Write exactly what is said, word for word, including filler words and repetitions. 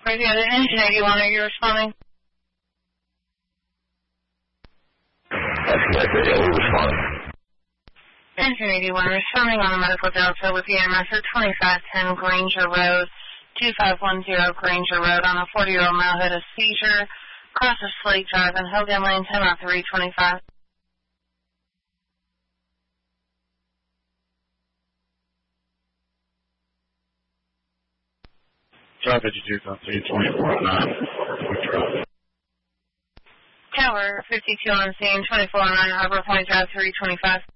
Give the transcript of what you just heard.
Radio to Engine eighty-one, are you responding? That's correct, Radio, we're responding. Engine eighty-one, responding on the medical delta with E M S at twenty-five ten Granger Road, two five one zero Granger Road on a forty-year-old male who had a seizure, across a Slate Drive in Hogan Lane, ten oh three twenty-five. Drive fifty-two, three twenty-four oh nine. Tower fifty-two on scene, twenty-four oh nine Harbor Point Drive, three twenty-five.